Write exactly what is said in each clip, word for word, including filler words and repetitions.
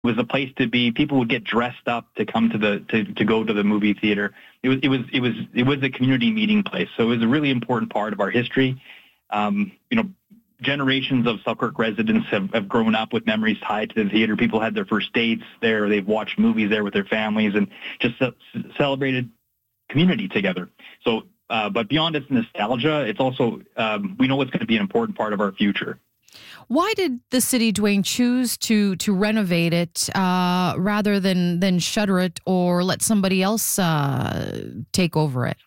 was a place to be. People would get dressed up to come to the to, to go to the movie theater. It was it was it was it was a community meeting place. So it was a really important part of our history. Um, you know, generations of Selkirk residents have, have grown up with memories tied to the theater. People had their first dates there. They've watched movies there with their families and just ce- celebrated community together. So, uh, but beyond its nostalgia, it's also um, we know it's going to be an important part of our future. Why did the city, Dwayne, choose to to renovate it uh, rather than than shutter it or let somebody else uh, take over it?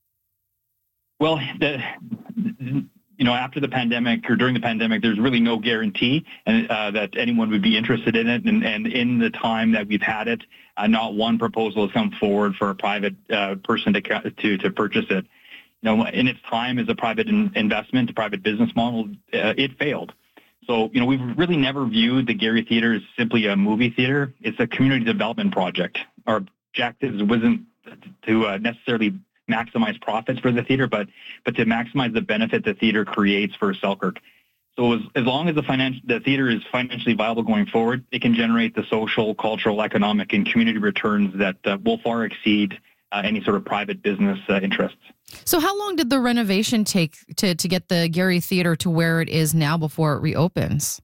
Well, the, you know, after the pandemic or during the pandemic, there's really no guarantee and, uh, that anyone would be interested in it. And, and in the time that we've had it, uh, not one proposal has come forward for a private uh, person to, to to purchase it. You know, in its time as a private in, investment, a private business model, uh, it failed. So, you know, we've really never viewed the Gehry Theatre as simply a movie theater. It's a community development project. Our objective wasn't to uh, necessarily maximize profits for the theater, but but to maximize the benefit the theater creates for Selkirk. So as, as long as the finan- the theater is financially viable going forward, it can generate the social, cultural, economic, and community returns that uh, will far exceed uh, any sort of private business uh, interests. So how long did the renovation take to, to get the Gehry Theatre to where it is now before it reopens?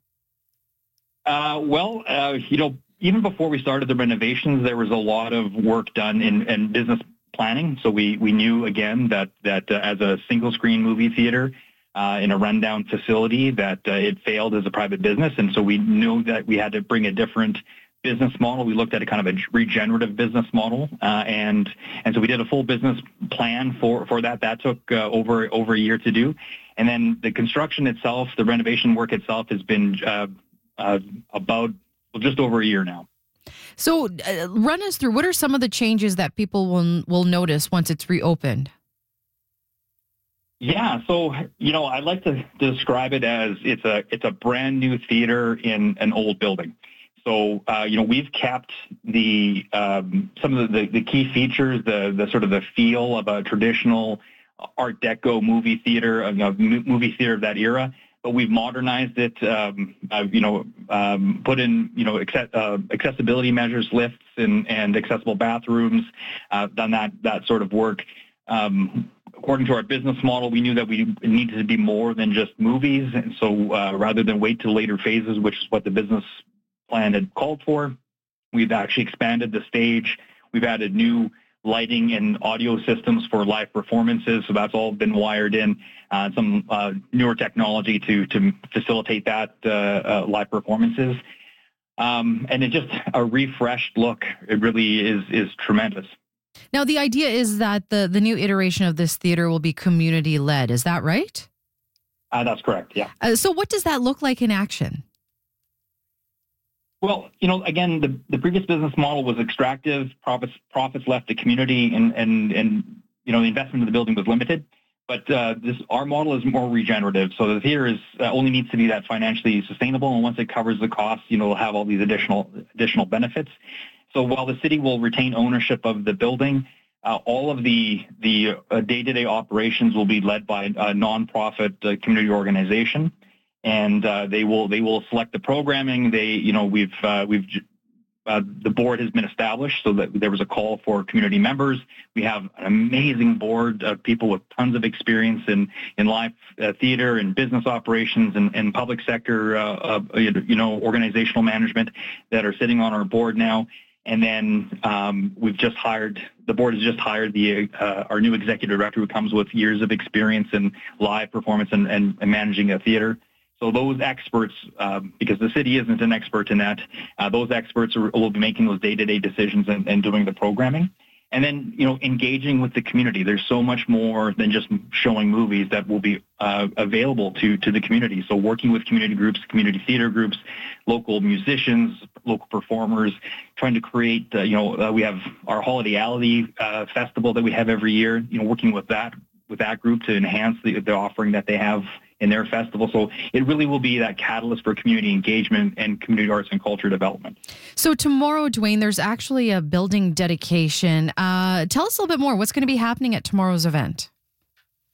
Uh, well, uh, you know, even before we started the renovations, there was a lot of work done in, in business planning. So we, we knew, again, that, that uh, as a single-screen movie theater uh, in a rundown facility, that uh, it failed as a private business. And so we knew that we had to bring a different business model. We looked at a kind of a regenerative business model, uh, and and so we did a full business plan for, for that. That took uh, over over a year to do, and then the construction itself, the renovation work itself, has been uh, uh, about well, just over a year now. So, uh, run us through what are some of the changes that people will will notice once it's reopened. Yeah, so you know, I like to describe it as it's a it's a brand new theater in an old building. So, uh, you know, we've kept the um, some of the, the key features, the the sort of the feel of a traditional Art Deco movie theater, uh, you know, movie theater of that era, but we've modernized it, um, uh, you know, um, put in, you know, access, uh, accessibility measures, lifts, and, and accessible bathrooms, uh, done that that sort of work. Um, according to our business model, we knew that we needed to be more than just movies, and so uh, rather than wait till later phases, which is what the business plan had called for, we've actually expanded the stage. We've added new lighting and audio systems for live performances, so that's all been wired in. Uh, some uh, newer technology to to facilitate that uh, uh, live performances, um, and it just a refreshed look. It really is is tremendous. Now, the idea is that the the new iteration of this theater will be community led. Is that right? Uh, that's correct. Yeah. Uh, so, what does that look like in action? Well, you know, again, the, the previous business model was extractive. Profits profits left the community, and and and you know, the investment in the building was limited. But uh, this our model is more regenerative. So the theater is uh, only needs to be that financially sustainable, and once it covers the costs, you know, it'll have all these additional additional benefits. So while the city will retain ownership of the building, uh, all of the the uh, day-to-day operations will be led by a nonprofit uh, community organization. And uh, they will they will select the programming. They you know we've uh, we've uh, the board has been established so that there was a call for community members. We have an amazing board of people with tons of experience in in live uh, theater and business operations and, and public sector uh, uh, you know organizational management that are sitting on our board now. And then um, we've just hired the board has just hired the uh, our new executive director who comes with years of experience in live performance and, and, and managing a theater. So those experts, um, because the city isn't an expert in that, uh, those experts are, will be making those day-to-day decisions and, and doing the programming. And then, you know, engaging with the community. There's so much more than just showing movies that will be uh, available to, to the community. So working with community groups, community theater groups, local musicians, local performers, trying to create, uh, you know, uh, we have our Holiday Alley uh, festival that we have every year, you know, working with that with that group to enhance the, the offering that they have in their festival. So it really will be that catalyst for community engagement and community arts and culture development. So tomorrow, Dwayne, there's actually a building dedication. Uh, tell us a little bit more. What's going to be happening at tomorrow's event?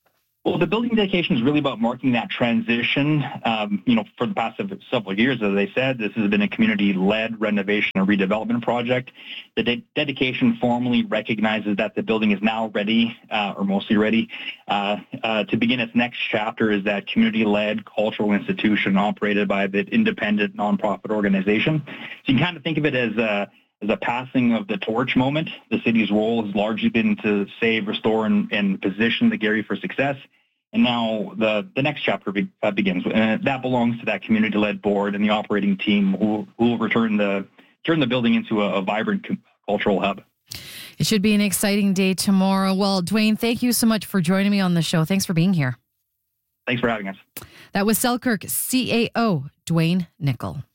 Well, the building dedication is really about marking that transition. Um, you know, for the past several years, as I said, this has been a community-led renovation and redevelopment project. The de- dedication formally recognizes that the building is now ready, uh, or mostly ready, uh, uh, to begin its next chapter as that community-led cultural institution operated by the independent nonprofit organization. So you can kind of think of it as a as a passing of the torch moment. The city's role has largely been to save, restore, and, and position the Garry for success. And now the, the next chapter be, uh, begins. And that belongs to that community-led board and the operating team who, who will return the, turn the building into a, a vibrant cultural hub. It should be an exciting day tomorrow. Well, Dwayne, thank you so much for joining me on the show. Thanks for being here. Thanks for having us. That was Selkirk C A O, Dwayne Nicol.